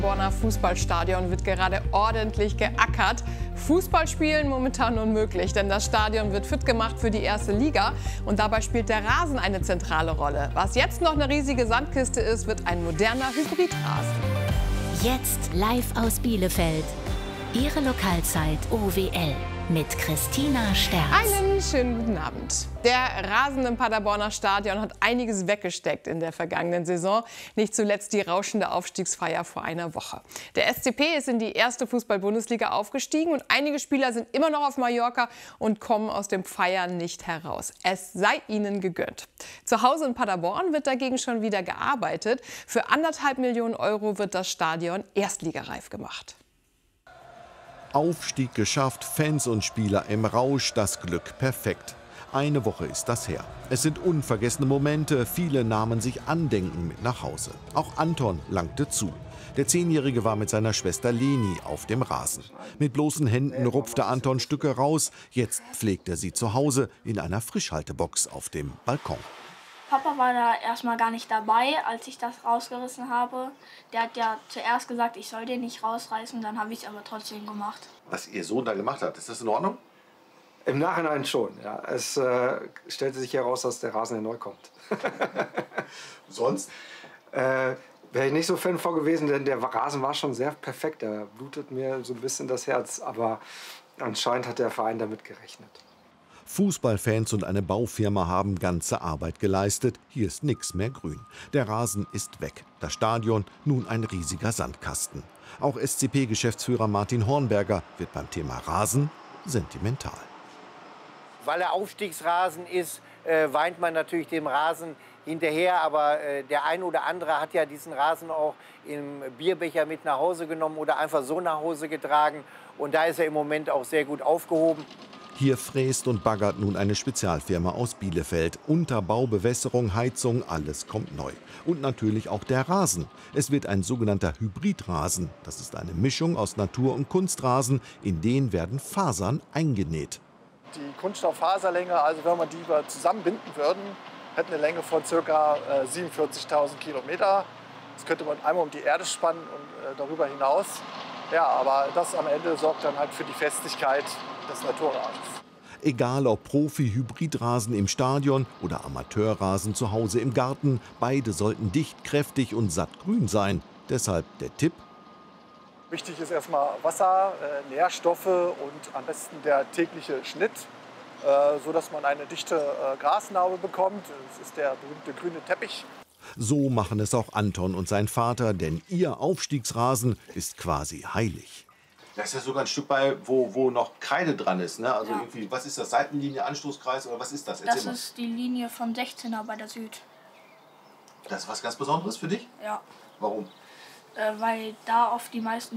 Paderborner Fußballstadion wird gerade ordentlich geackert. Fußballspielen momentan unmöglich, denn das Stadion wird fit gemacht für die erste Liga. Und dabei spielt der Rasen eine zentrale Rolle. Was jetzt noch eine riesige Sandkiste ist, wird ein moderner Hybridrasen. Jetzt live aus Bielefeld. Ihre Lokalzeit OWL mit Christina Sterz. Einen schönen guten Abend. Der Rasen im Paderborner Stadion hat einiges weggesteckt in der vergangenen Saison. Nicht zuletzt die rauschende Aufstiegsfeier vor einer Woche. Der SCP ist in die erste Fußball-Bundesliga aufgestiegen und einige Spieler sind immer noch auf Mallorca und kommen aus dem Feiern nicht heraus. Es sei ihnen gegönnt. Zu Hause in Paderborn wird dagegen schon wieder gearbeitet. Für 1,5 Millionen Euro wird das Stadion erstligareif gemacht. Aufstieg geschafft, Fans und Spieler im Rausch, das Glück perfekt. Eine Woche ist das her. Es sind unvergessene Momente, viele nahmen sich Andenken mit nach Hause. Auch Anton langte zu. Der 10-Jährige war mit seiner Schwester Leni auf dem Rasen. Mit bloßen Händen rupfte Anton Stücke raus, jetzt pflegt er sie zu Hause in einer Frischhaltebox auf dem Balkon. Papa war da erstmal gar nicht dabei, als ich das rausgerissen habe. Der hat ja zuerst gesagt, ich soll den nicht rausreißen, dann habe ich es aber trotzdem gemacht. Was Ihr Sohn da gemacht hat, ist das in Ordnung? Im Nachhinein schon, ja. Es stellte sich heraus, dass der Rasen neu kommt. Sonst? Wäre ich nicht so Fan von gewesen, denn der Rasen war schon sehr perfekt. Der blutet mir so ein bisschen das Herz, aber anscheinend hat der Verein damit gerechnet. Fußballfans und eine Baufirma haben ganze Arbeit geleistet. Hier ist nichts mehr grün. Der Rasen ist weg. Das Stadion nun ein riesiger Sandkasten. Auch SCP-Geschäftsführer Martin Hornberger wird beim Thema Rasen sentimental. Weil er Aufstiegsrasen ist, weint man natürlich dem Rasen hinterher. Aber der ein oder andere hat ja diesen Rasen auch im Bierbecher mit nach Hause genommen oder einfach so nach Hause getragen. Und da ist er im Moment auch sehr gut aufgehoben. Hier fräst und baggert nun eine Spezialfirma aus Bielefeld. Unterbau, Bewässerung, Heizung, alles kommt neu. Und natürlich auch der Rasen. Es wird ein sogenannter Hybridrasen. Das ist eine Mischung aus Natur- und Kunstrasen. In den werden Fasern eingenäht. Die Kunststofffaserlänge, also wenn man die zusammenbinden würden, hätte eine Länge von ca. 47.000 Kilometer. Das könnte man einmal um die Erde spannen und darüber hinaus. Ja, aber das am Ende sorgt dann halt für die Festigkeit des Naturrasens. Egal ob Profi-Hybridrasen im Stadion oder Amateurrasen zu Hause im Garten, beide sollten dicht, kräftig und sattgrün sein. Deshalb der Tipp: Wichtig ist erstmal Wasser, Nährstoffe und am besten der tägliche Schnitt, sodass man eine dichte Grasnarbe bekommt. Das ist der berühmte grüne Teppich. So machen es auch Anton und sein Vater, denn ihr Aufstiegsrasen ist quasi heilig. Das ist ja sogar ein Stück bei, wo noch Kreide dran ist, ne? Also ja. Irgendwie, was ist das? Seitenlinie, Anstoßkreis oder was ist das? Das ist die Linie vom 16er bei der Süd. Das ist was ganz Besonderes für dich? Ja. Warum? Weil da oft die meisten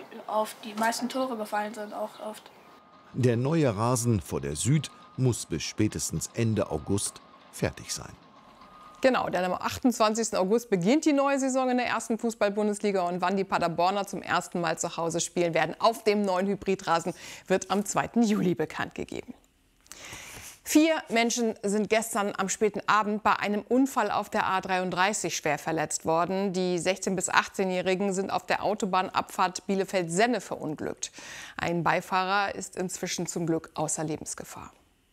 Tore gefallen sind, auch oft. Der neue Rasen vor der Süd muss bis spätestens Ende August fertig sein. Genau, denn am 28. August beginnt die neue Saison in der ersten Fußball-Bundesliga. Und wann die Paderborner zum ersten Mal zu Hause spielen werden auf dem neuen Hybridrasen, wird am 2. Juli bekannt gegeben. 4 Menschen sind gestern am späten Abend bei einem Unfall auf der A33 schwer verletzt worden. Die 16- bis 18-Jährigen sind auf der Autobahnabfahrt Bielefeld-Senne verunglückt. Ein Beifahrer ist inzwischen zum Glück außer Lebensgefahr.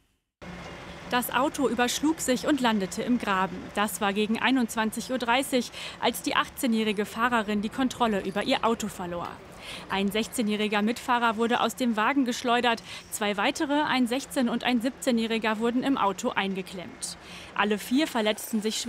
Das Auto überschlug sich und landete im Graben. Das war gegen 21:30 Uhr, als die 18-jährige Fahrerin die Kontrolle über ihr Auto verlor. Ein 16-jähriger Mitfahrer wurde aus dem Wagen geschleudert. 2 weitere, ein 16- und ein 17-jähriger, wurden im Auto eingeklemmt. Alle 4 verletzten sich schwer.